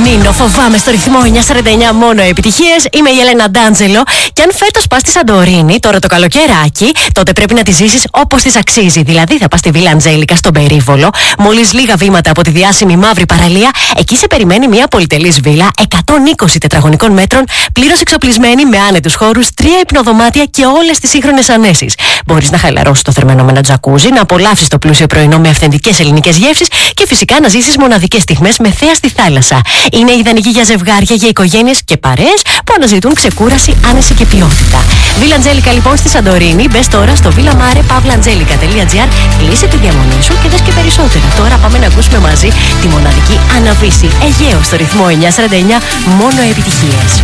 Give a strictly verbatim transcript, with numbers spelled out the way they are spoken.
Νίνο, φοβάμαι στο ρυθμό εννιακόσια σαράντα εννιά μόνο επιτυχίες. Είμαι η Έλενα Ντάντζελο. Και αν φέτος πας στη Σαντορίνη, τώρα το καλοκαιράκι, τότε πρέπει να τη ζήσεις όπως της αξίζει. Δηλαδή θα πας στη Βίλα Αντζέλικα στον Περίβολο, μόλις λίγα βήματα από τη διάσημη μαύρη παραλία. Εκεί σε περιμένει μια πολυτελής βίλα εκατόν είκοσι τετραγωνικών μέτρων, πλήρως εξοπλισμένη με άνετους χώρους, τρία υπνοδωμάτια και όλες τις σύγχρονες ανέσεις. Μπορείς να χαλαρώσεις το θερμενό με ένα τζακούζι, να απολαύσεις το πλούσιο πρωινό με αυθεντικές ελληνικές γεύσεις και φυσικά να ζήσεις μοναδικές στιγμές με θέα στη θάλασσα. Είναι ιδανική για ζευγάρια, για οικογένειες και παρέες που αναζητούν ξεκούραση, άνεση και ποιότητα. Βίλα Αντζέλικα λοιπόν στη Σαντορίνη. Μπες τώρα στο villamare pavla angelica τελεία gr, κλείσε τη διαμονή σου και δες και περισσότερα. Τώρα πάμε να ακούσουμε μαζί τη μοναδική Αναβίση Αιγαίο στο ρυθμό εννιακόσια σαράντα εννιά, μόνο επιτυχίες.